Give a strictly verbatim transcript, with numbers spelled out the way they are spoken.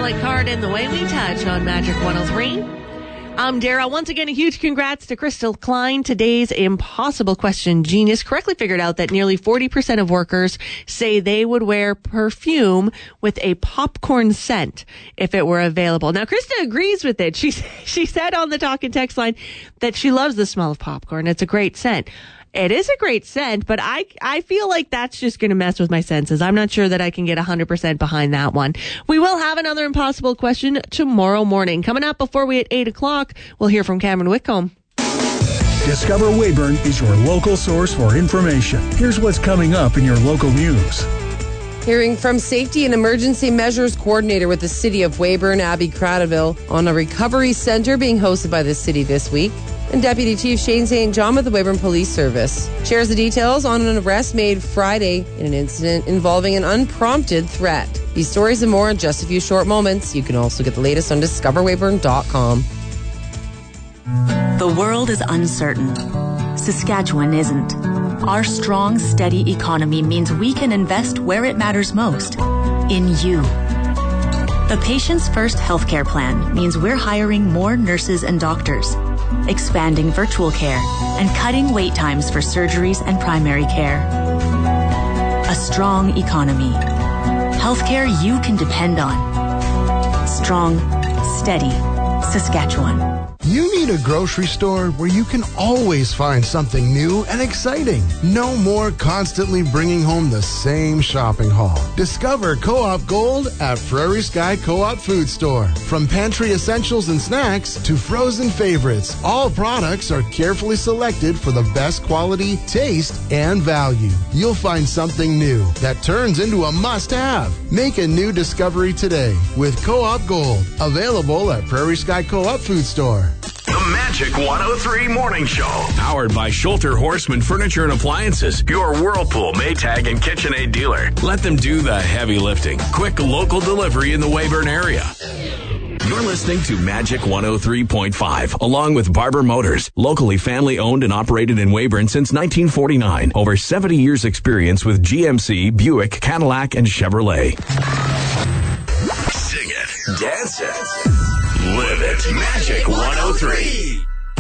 Like Card and The Way We Touch on Magic one oh three. I'm Dara. Once again, a huge congrats to Crystal Klein. Today's impossible question genius correctly figured out that nearly forty percent of workers say they would wear perfume with a popcorn scent if it were available. Now, Krista agrees with it. She, she said on the talk and text line that she loves the smell of popcorn. It's a great scent. It is a great scent, but I I feel like that's just going to mess with my senses. I'm not sure that I can get one hundred percent behind that one. We will have another impossible question tomorrow morning. Coming up before we hit eight o'clock, we'll hear from Cameron Whitcomb. Discover Weyburn is your local source for information. Here's what's coming up in your local news. Hearing from Safety and Emergency Measures Coordinator with the City of Weyburn, Abby Cradaville, on a recovery center being hosted by the city this week. And Deputy Chief Shane Saint John with the Weyburn Police Service shares the details on an arrest made Friday in an incident involving an unprompted threat. These stories and more in just a few short moments. You can also get the latest on discover weyburn dot com. The world is uncertain. Saskatchewan isn't. Our strong, steady economy means we can invest where it matters most, in you. The Patients First healthcare plan means we're hiring more nurses and doctors, expanding virtual care, and cutting wait times for surgeries and primary care. A strong economy. Healthcare you can depend on. Strong, steady Saskatchewan. You need a grocery store where you can always find something new and exciting. No more constantly bringing home the same shopping haul. Discover Co-op Gold at Prairie Sky Co-op Food Store. From pantry essentials and snacks to frozen favorites, all products are carefully selected for the best quality, taste, and value. You'll find something new that turns into a must-have. Make a new discovery today with Co-op Gold. Available at Prairie Sky Co-op Food Store. The Magic one oh three Morning Show. Powered by Schulter Horseman Furniture and Appliances. Your Whirlpool, Maytag, and KitchenAid dealer. Let them do the heavy lifting. Quick local delivery in the Weyburn area. You're listening to Magic one oh three point five, along with Barber Motors. Locally family owned and operated in Weyburn since nineteen forty-nine. Over seventy years experience with G M C, Buick, Cadillac, and Chevrolet. Sing it. Dance it. Live it. Magic one oh three.